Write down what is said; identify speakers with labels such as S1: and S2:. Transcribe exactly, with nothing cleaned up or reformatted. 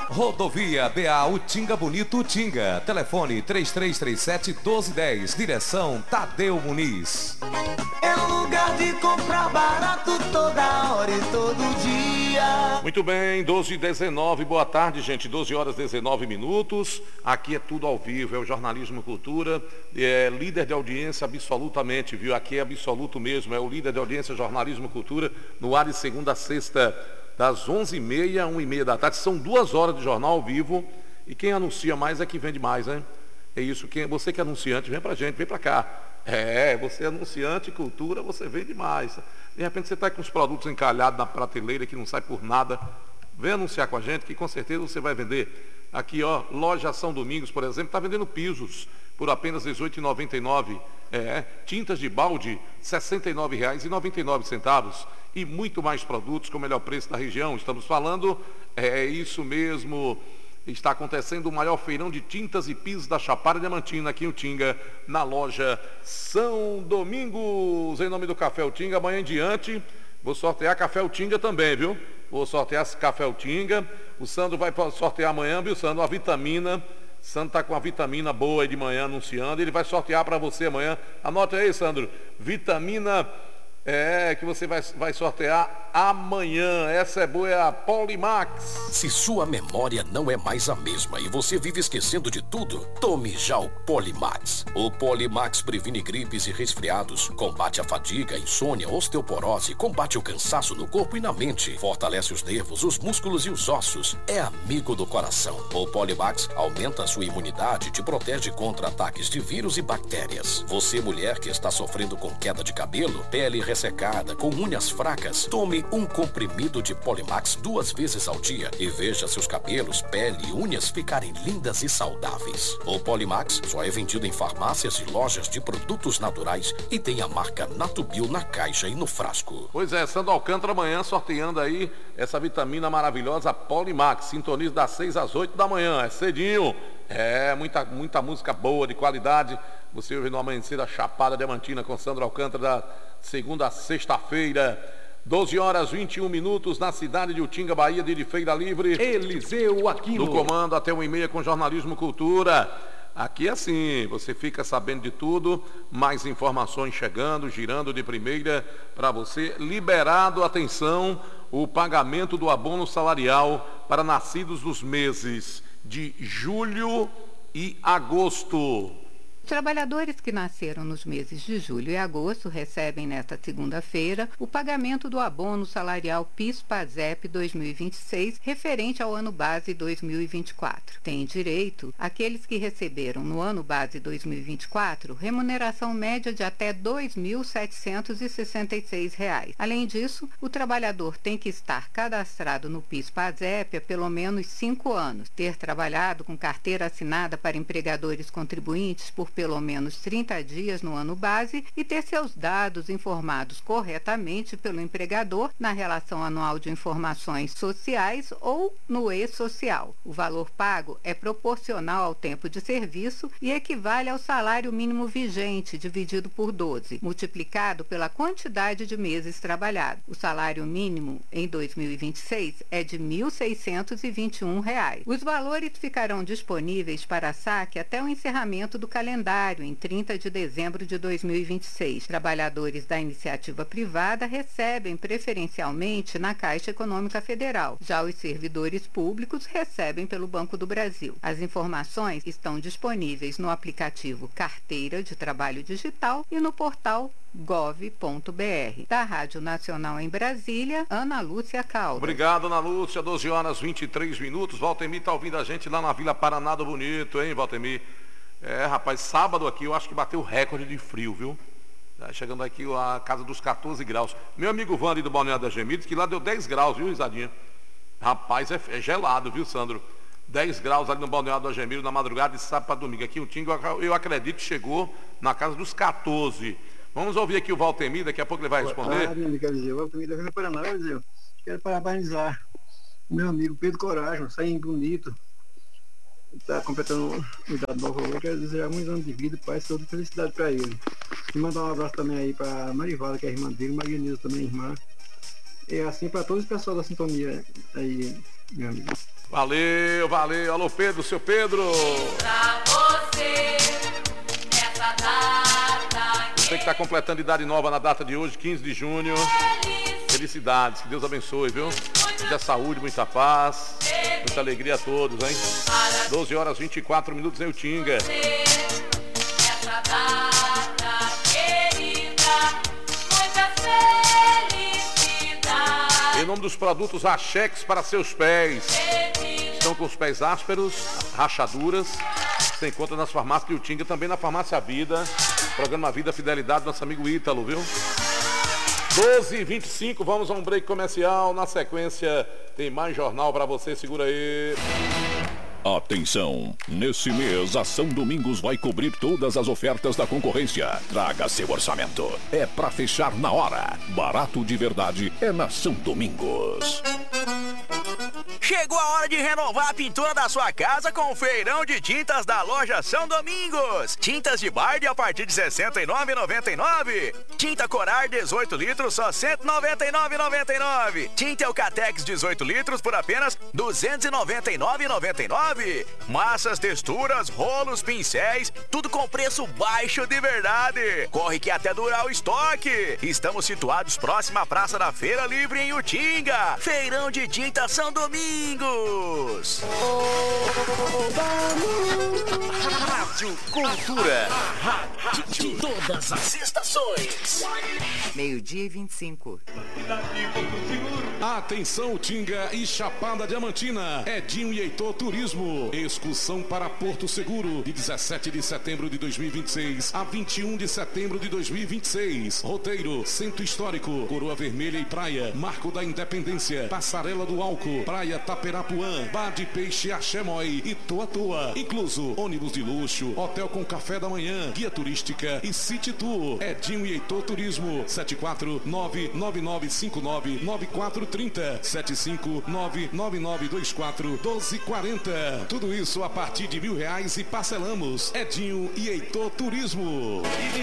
S1: Rodovia B A Utinga Bonito Utinga. Telefone três três três sete, um dois um zero. Direção Tadeu Muniz.
S2: É um lugar de comprar barato toda hora e todo dia.
S3: Muito bem, doze e dezenove, boa tarde, gente. doze horas e dezenove minutos. Aqui é tudo ao vivo, é o Jornalismo Cultura. É líder de audiência absolutamente, viu? Aqui é absoluto mesmo, é o líder de audiência Jornalismo Cultura, no ar de segunda a sexta, das onze e meia, uma e meia da tarde. São duas horas de jornal ao vivo. E quem anuncia mais é que vende mais, né? É isso, quem, você que é anunciante, vem pra gente, vem pra cá. É, você é anunciante, cultura, você vende mais. De repente você está com os produtos encalhados na prateleira que não sai por nada. Vem anunciar com a gente que com certeza você vai vender. Aqui, ó, Loja São Domingos, por exemplo, está vendendo pisos por apenas dezoito reais e noventa e nove centavos. É, tintas de balde, sessenta e nove reais e noventa e nove centavos. E muito mais produtos com o melhor preço da região. Estamos falando, é isso mesmo. Está acontecendo o maior feirão de tintas e pisos da Chapada Diamantina aqui em Utinga, na loja São Domingos. Em nome do Café Utinga, amanhã em diante, vou sortear Café Utinga também, viu? Vou sortear Café Utinga. O Sandro vai sortear amanhã, viu, Sandro? Uma vitamina. O Sandro está com uma vitamina boa aí de manhã anunciando. Ele vai sortear para você amanhã. Anote aí, Sandro. Vitamina é que você vai, vai sortear amanhã. Essa é boa, é a Polimax.
S4: Se sua memória não é mais a mesma e você vive esquecendo de tudo, tome já o Polimax. O Polimax previne gripes e resfriados, combate a fadiga, insônia, osteoporose, combate o cansaço no corpo e na mente, fortalece os nervos, os músculos e os ossos, é amigo do coração. O Polimax aumenta a sua imunidade e te protege contra ataques de vírus e bactérias. Você, mulher que está sofrendo com queda de cabelo, pele ressecada, com unhas fracas, tome um comprimido de Polimax duas vezes ao dia e veja seus cabelos, pele e unhas ficarem lindas e saudáveis. O Polimax só é vendido em farmácias e lojas de produtos naturais e tem a marca Natubio na caixa e no frasco.
S3: Pois é, Sandro Alcântara amanhã sorteando aí essa vitamina maravilhosa Polimax. Sintoniza das seis às oito da manhã, é cedinho. É, muita, muita música boa, de qualidade. Você ouve no Amanhecer da Chapada Diamantina com Sandro Alcântara, da segunda a sexta-feira. doze horas e vinte e um minutos na cidade de Utinga, Bahia, de Feira Livre.
S1: Eliseu Aquino.
S3: Do comando até uma e meia com Jornalismo Cultura. Aqui é assim, você fica sabendo de tudo, mais informações chegando, girando de primeira para você. Liberado, atenção, o pagamento do abono salarial para nascidos dos meses de julho e agosto.
S5: Trabalhadores que nasceram nos meses de julho e agosto recebem nesta segunda-feira o pagamento do abono salarial PIS/PASEP dois mil e vinte e seis, referente ao ano base dois mil e vinte e quatro. Têm direito aqueles que receberam no ano base dois mil e vinte e quatro remuneração média de até dois mil setecentos e sessenta e seis reais. Além disso, o trabalhador tem que estar cadastrado no PIS/PASEP há pelo menos cinco anos, ter trabalhado com carteira assinada para empregadores contribuintes por pelo menos trinta dias no ano base e ter seus dados informados corretamente pelo empregador na relação anual de informações sociais ou no e-social. O valor pago é proporcional ao tempo de serviço e equivale ao salário mínimo vigente dividido por doze, multiplicado pela quantidade de meses trabalhados. O salário mínimo em dois mil e vinte e seis é de mil seiscentos e vinte e um reais. Os valores ficarão disponíveis para saque até o encerramento do calendário em trinta de dezembro de dois mil e vinte e seis. Trabalhadores da iniciativa privada recebem preferencialmente na Caixa Econômica Federal. Já os servidores públicos recebem pelo Banco do Brasil. As informações estão disponíveis no aplicativo Carteira de Trabalho Digital e no portal gov ponto br. Da Rádio Nacional em Brasília, Ana Lúcia Caldas.
S3: Obrigado, Ana Lúcia. doze horas e vinte e três minutos. Valtemir está ouvindo a gente lá na Vila Paraná do Bonito, hein, Valtemir? É, rapaz, sábado aqui eu acho que bateu o recorde de frio, viu? Tá chegando aqui a casa dos quatorze graus. Meu amigo Vande do Balneário da Gemidos, que lá deu dez graus, viu, Risadinha? Rapaz, é, é gelado, viu, Sandro? dez graus ali no Balneário da Gemidos na madrugada de sábado para domingo. Aqui o Tingo, eu acredito que chegou na casa dos quatorze. Vamos ouvir aqui o Valtemir, daqui a pouco ele vai responder.
S6: Ah, meu amigo Eliseu, o Valtemir da Vila Paraná, Eliseu. Quero parabenizar o meu amigo Pedro Coragem, saindo bonito. Está completando idade nova hoje, quero desejar muitos anos de vida, paz, saúde e felicidade para ele. E mandar um abraço também aí para Marivala, que é a irmã dele, Maria Nilza também, irmã. E assim para todos os pessoal da sintonia aí, meu amigo.
S3: Valeu, valeu. Alô, Pedro, seu Pedro.
S2: Pra você, nessa data.
S3: Você que está completando idade nova na data de hoje, quinze de junho. Felicidades, que Deus abençoe, viu? Muita saúde, muita paz, muita alegria a todos, hein? doze horas e vinte e quatro minutos em Utinga.
S2: Nessa data querida, muita felicidade.
S3: Em nome dos produtos Achex para seus pés. Estão com os pés ásperos, rachaduras. Você encontra nas farmácias de Utinga, também na farmácia Vida. Programa Vida Fidelidade, nosso amigo Ítalo, viu? doze e vinte e cinco, vamos a um break comercial. Na sequência, tem mais jornal para você. Segura aí.
S7: Atenção! Nesse mês, a São Domingos vai cobrir todas as ofertas da concorrência. Traga seu orçamento. É pra fechar na hora. Barato de verdade é na São Domingos.
S8: Chegou a hora de renovar a pintura da sua casa com o feirão de tintas da loja São Domingos. Tintas de Bard a partir de sessenta e nove reais e noventa e nove centavos. Tinta Corar dezoito litros só cento e noventa e nove reais e noventa e nove centavos. Tinta Eucatex dezoito litros por apenas duzentos e noventa e nove reais e noventa e nove centavos. Massas, texturas, rolos, pincéis, tudo com preço baixo de verdade. Corre que até durar o estoque. Estamos situados próximo à Praça da Feira Livre em Utinga. Feirão de tinta São Domingos.
S4: Rádio Cultura. Rádio de todas as estações.
S5: Meio-dia e vinte e cinco.
S1: Atenção, Utinga e Chapada Diamantina. Edinho e Heitor Turismo. Excursão para Porto Seguro, de dezessete de setembro de dois mil e vinte e seis a vinte e um de setembro de dois mil e vinte e seis. Roteiro: Centro Histórico, Coroa Vermelha e Praia, Marco da Independência, Passarela do Álcool, Praia Taperapuã, Bar de Peixe Axemói e Toa Toa. Incluso ônibus de luxo, hotel com café da manhã, guia turística e City Tour. Edinho e Heitor Turismo. sete quatro nove nove nove cinco nove nove quatro três zero sete cinco nove nove nove dois quatro um dois quatro zero. Tudo isso a partir de mil reais e parcelamos. Edinho e Heitor Turismo.